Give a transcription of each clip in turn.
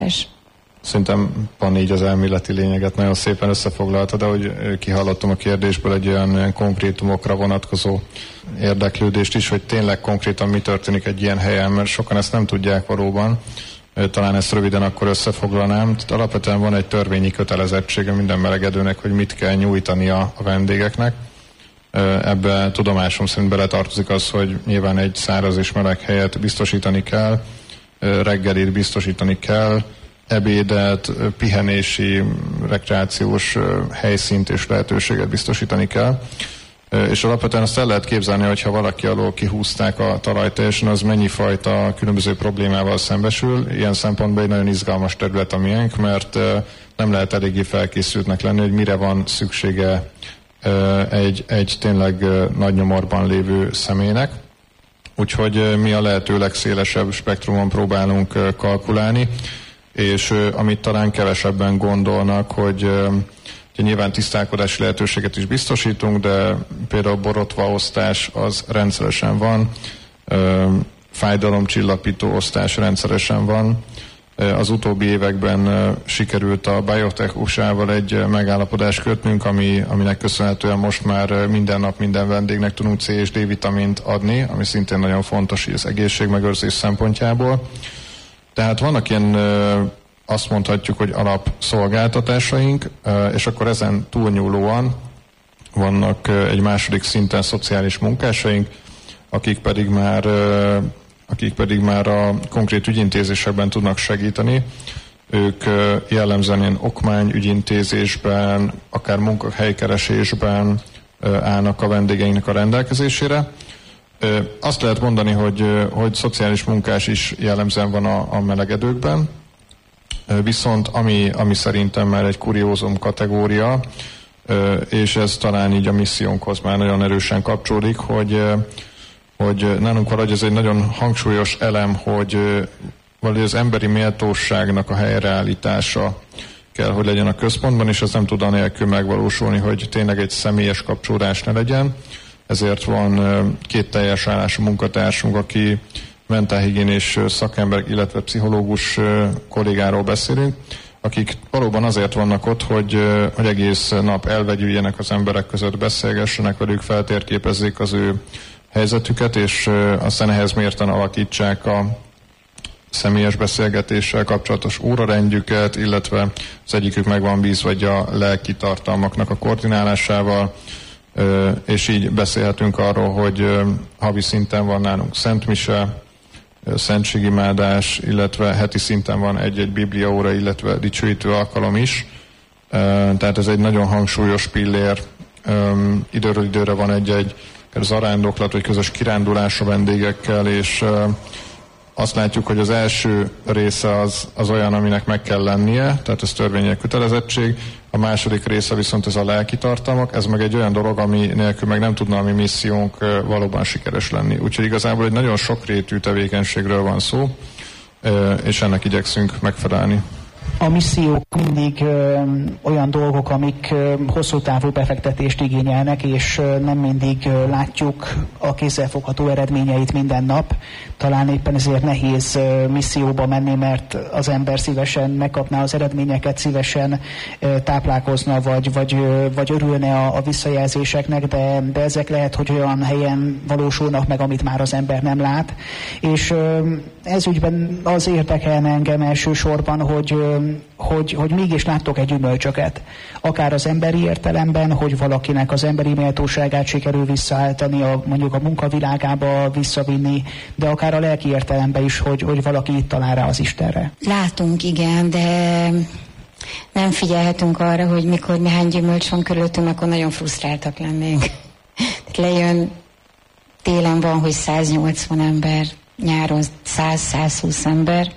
Szerintem van így az elméleti lényeget nagyon szépen összefoglalta, de hogy kihallottam a kérdésből egy olyan konkrétumokra vonatkozó érdeklődést is, hogy tényleg konkrétan mi történik egy ilyen helyen, mert sokan ezt nem tudják valóban. Talán ezt röviden akkor összefoglalnám. Tehát alapvetően van egy törvényi kötelezettsége minden melegedőnek, hogy mit kell nyújtani a vendégeknek. Ebbe tudomásom szerint beletartozik az, hogy nyilván egy száraz és meleg helyet biztosítani kell, reggelit biztosítani kell, ebédet, pihenési, rekreációs helyszínt és lehetőséget biztosítani kell. És alapvetően azt el lehet képzelni, hogyha valaki alól kihúzták a talajt teljesen, az mennyi fajta különböző problémával szembesül. Ilyen szempontból egy nagyon izgalmas terület a miénk, mert nem lehet eléggé felkészültnek lenni, hogy mire van szüksége egy tényleg nagy nyomorban lévő személynek. Úgyhogy mi a lehető legszélesebb spektrumon próbálunk kalkulálni, és amit talán kevesebben gondolnak, hogy nyilván tisztálkodási lehetőséget is biztosítunk, de például borotvaosztás az rendszeresen van, fájdalomcsillapító osztás rendszeresen van. Az utóbbi években sikerült a Biotech USA-val egy megállapodást kötnünk, aminek köszönhetően most már minden nap minden vendégnek tudunk C és D vitamint adni, ami szintén nagyon fontos az egészségmegőrzés szempontjából. Tehát vannak ilyen, azt mondhatjuk, hogy alapszolgáltatásaink, és akkor ezen túlnyúlóan vannak egy második szinten szociális munkásaink, akik pedig már a konkrét ügyintézésekben tudnak segíteni. Ők jellemzően ilyen okmányügyintézésben, akár munkahelykeresésben állnak a vendégeinknek a rendelkezésére. Azt lehet mondani, hogy szociális munkás is jellemzően van a melegedőkben, viszont ami szerintem már egy kuriózum kategória, és ez talán így a missziónkhoz már nagyon erősen kapcsolódik, hogy nálunk valahogy ez egy nagyon hangsúlyos elem, hogy valahogy az emberi méltóságnak a helyreállítása kell, hogy legyen a központban, és ez nem tud anélkül megvalósulni, hogy tényleg egy személyes kapcsolódás ne legyen. Ezért van 2 teljes állású munkatársunk, aki mentálhigiénés szakember, illetve pszichológus kollégáról beszélünk, akik valóban azért vannak ott, hogy egész nap elvegyüljenek az emberek között, beszélgessenek velük, feltérképezzék az ő helyzetüket, és aztán ehhez mérten alakítsák a személyes beszélgetéssel kapcsolatos órarendjüket, illetve az egyikük meg van bízva a lelki tartalmaknak a koordinálásával, és így beszélhetünk arról, hogy havi szinten van nálunk szentmise, szentségimádás, illetve heti szinten van egy-egy bibliaóra, illetve dicsőítő alkalom is. Tehát ez egy nagyon hangsúlyos pillér. Időről időre van egy zarándoklat, vagy közös kirándulás a vendégekkel, és azt látjuk, hogy az első része az olyan, aminek meg kell lennie, tehát ez törvényi kötelezettség. A második része viszont ez a lelki tartalmak, ez meg egy olyan dolog, ami nélkül meg nem tudna a mi missziónk valóban sikeres lenni. Úgyhogy igazából egy nagyon sokrétű tevékenységről van szó, és ennek igyekszünk megfelelni. A missziók mindig olyan dolgok, amik hosszú távú befektetést igényelnek, és nem mindig látjuk a kézzelfogható eredményeit minden nap. Talán éppen ezért nehéz misszióba menni, mert az ember szívesen megkapná az eredményeket, szívesen táplálkozna, vagy örülne a visszajelzéseknek, de ezek lehet, hogy olyan helyen valósulnak meg, amit már az ember nem lát. És ez ügyben az érdekelne engem elsősorban, hogy mégis láttok egy gyümölcsöket. Akár az emberi értelemben, hogy valakinek az emberi méltóságát sikerül visszaállítani, mondjuk a munkavilágába visszavinni, de akár a lelki értelemben is, hogy valaki itt talál rá az Istenre. Látunk, igen, de nem figyelhetünk arra, hogy mikor néhány gyümölcs van körülöttünk, akkor nagyon frusztráltak lennénk. Lejön, télen van, hogy 180 ember, nyáron 100-120 ember,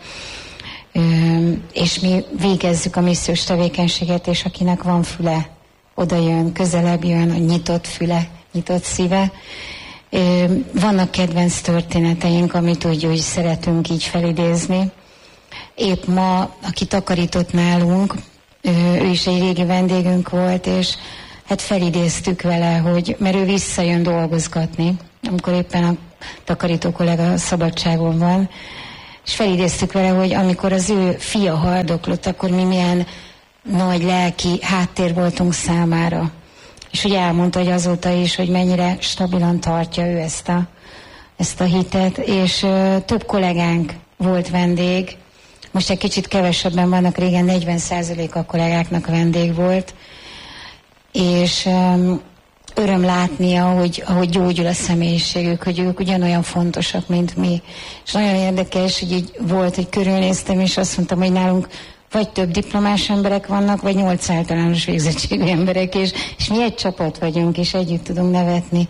és mi végezzük a missziós tevékenységet, és akinek van füle, oda jön, közelebb jön, a nyitott füle, nyitott szíve. Vannak kedvenc történeteink, amit úgy szeretünk így felidézni. Épp ma, aki takarított nálunk, ő is egy régi vendégünk volt, és hát felidéztük vele, mert ő visszajön dolgozgatni, amikor éppen a takarító kollega szabadságon van, és felidéztük vele, hogy amikor az ő fia haldoklott, akkor mi milyen nagy lelki háttér voltunk számára. És ugye elmondta, hogy azóta is, hogy mennyire stabilan tartja ő ezt a hitet, és több kollégánk volt vendég, most egy kicsit kevesebben vannak, régen 40% a kollégáknak vendég volt, és öröm látnia, ahogy gyógyul a személyiségük, hogy ők ugyanolyan fontosak, mint mi. És nagyon érdekes, hogy így volt, hogy körülnéztem, és azt mondtam, hogy nálunk vagy több diplomás emberek vannak, vagy 8 általános végzettségű emberek, és mi egy csapat vagyunk, és együtt tudunk nevetni.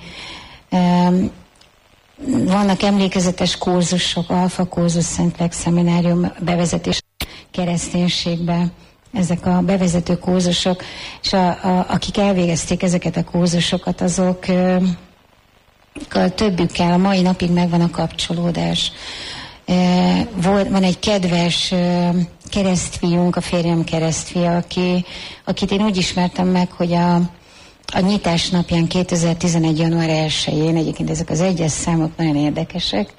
Vannak emlékezetes kurzusok, alfa kurzus, Szentlélek szeminárium, bevezetés kereszténységbe, ezek a bevezető kurzusok, és akik elvégezték ezeket a kurzusokat, azok többükkel a mai napig megvan a kapcsolódás. Van egy kedves keresztfiunk, a férjem keresztfia, akit én úgy ismertem meg, hogy a nyitás napján 2011. január 1-én, egyébként ezek az egyes számok nagyon érdekesek,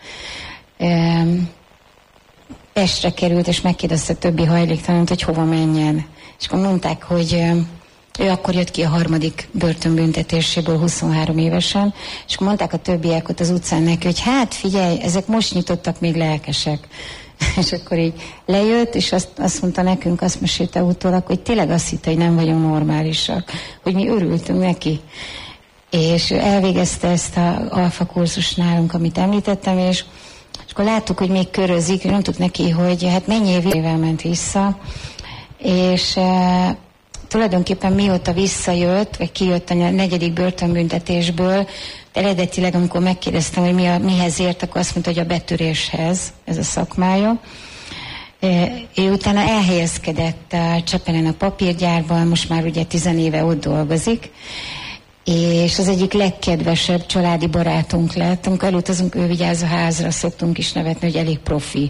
Pestre került, és megkérdezte többi hajléktalanot, hogy hova menjen. És akkor mondták, hogy ő akkor jött ki a 3. börtönbüntetéséből 23 évesen, és akkor mondták a többiek ott az utcán neki, hogy hát figyelj, ezek most nyitottak, még lelkesek. És akkor így lejött, és azt mondta nekünk, azt mesélte utólag, hogy tényleg azt hitte, hogy nem vagyunk normálisak, hogy mi örültünk neki. És elvégezte ezt az alfa kurzus nálunk, amit említettem, és akkor láttuk, hogy még körözik, és mondtuk neki, hogy hát mennyi évvel ment vissza, és tulajdonképpen mióta visszajött, vagy kijött a 4. börtönbüntetésből, eredetileg, amikor megkérdeztem, hogy mihez ért, akkor azt mondta, hogy a betöréshez, ez a szakmája. Ő utána elhelyezkedett Csepelen a papírgyárban, most már ugye 10 éve ott dolgozik, és az egyik legkedvesebb családi barátunk lett. Amikor elutazunk, ő vigyáz a házra, szoktunk is nevetni, hogy elég profi.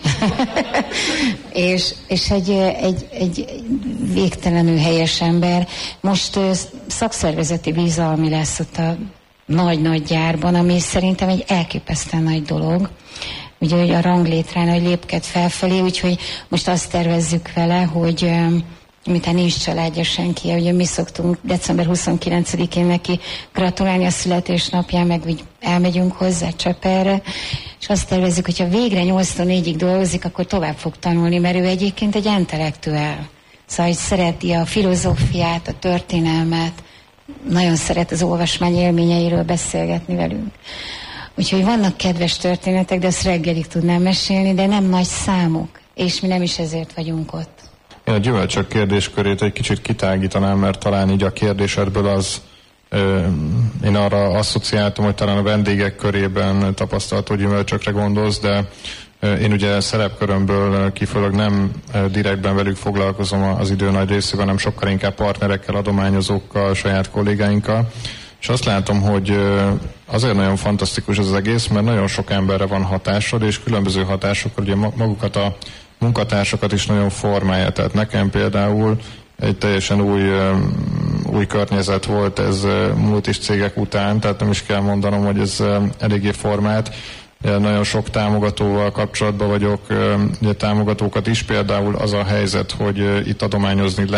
és egy végtelenül helyes ember. Most szakszervezeti bizalmi lesz ott a nagy-nagy gyárban, ami szerintem egy elképesztően nagy dolog. Ugye, hogy a ranglétrán, hogy lépked felfelé, úgyhogy most azt tervezzük vele, hogy miután nincs családja senki, ugye mi szoktunk december 29-én neki gratulálni a születésnapján, meg úgy elmegyünk hozzá Csepelre, és azt tervezzük, hogyha végre 8-4-ig dolgozik, akkor tovább fog tanulni, mert ő egyébként egy intellektuál. Szóval, hogy szereti a filozófiát, a történelmet, nagyon szeret az olvasmány élményeiről beszélgetni velünk. Úgyhogy vannak kedves történetek, de azt reggelig tudnám mesélni, de nem nagy számok, és mi nem is ezért vagyunk ott. Én a gyümölcsök kérdéskörét egy kicsit kitágítanám, mert talán így a kérdésedből én arra asszociáltam, hogy talán a vendégek körében tapasztalható gyümölcsökre gondolsz, de én ugye szerepkörömből kifolyólag nem direktben velük foglalkozom az idő nagy részében, hanem sokkal inkább partnerekkel, adományozókkal, saját kollégáinkkal. És azt látom, hogy azért nagyon fantasztikus ez az egész, mert nagyon sok emberre van hatásod, és különböző hatásokkal ugye magukat a munkatársakat is nagyon formálja. Tehát nekem például egy teljesen új környezet volt ez multis cégek után, tehát nem is kell mondanom, hogy ez eléggé formált. Nagyon sok támogatóval kapcsolatban vagyok, ugye támogatókat is, például az a helyzet, hogy itt adományozni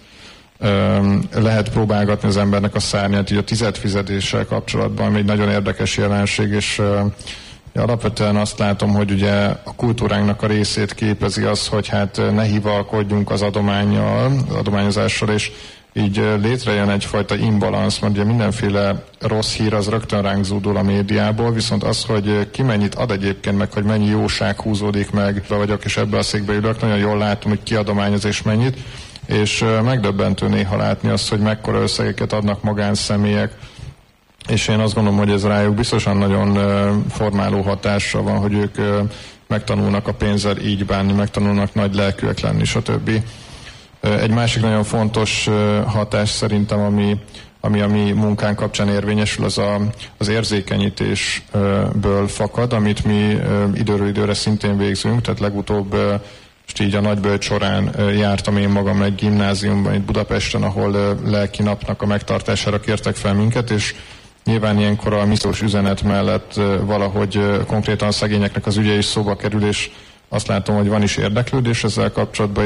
lehet próbálgatni az embernek a szárnyát, így a tizedfizetéssel kapcsolatban, ami egy nagyon érdekes jelenség, és alapvetően azt látom, hogy ugye a kultúránknak a részét képezi az, hogy hát ne hivalkodjunk az adományozással, és így létrejön egyfajta imbalansz, mert ugye mindenféle rossz hír az rögtön ránk zúdul a médiából, viszont az, hogy ki mennyit ad egyébként, meg hogy mennyi jóság húzódik meg, vagyok és ebbe a székbe ülök, nagyon jól látom, hogy ki adományoz és mennyit, és megdöbbentő néha látni azt, hogy mekkora összegeket adnak magánszemélyek, és én azt gondolom, hogy ez rájuk biztosan nagyon formáló hatással van, hogy ők megtanulnak a pénzzel így bánni, megtanulnak nagy lelkűek lenni, stb. Egy másik nagyon fontos hatás szerintem, ami a mi munkánk kapcsán érvényesül, az érzékenyítésből fakad, amit mi időről időre szintén végzünk, tehát legutóbb most így a nagybölcs során jártam én magam egy gimnáziumban itt Budapesten, ahol lelki napnak a megtartására kértek fel minket, és nyilván ilyenkor a missziós üzenet mellett valahogy konkrétan a szegényeknek az ügye is szóba kerül, és azt látom, hogy van is érdeklődés ezzel kapcsolatban,